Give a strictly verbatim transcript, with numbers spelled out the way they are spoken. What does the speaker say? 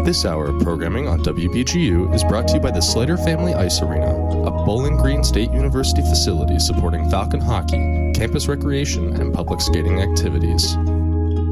This hour of programming on W B G U is brought to you by the Slater Family Ice Arena, a Bowling Green State University facility supporting Falcon hockey, campus recreation, and public skating activities.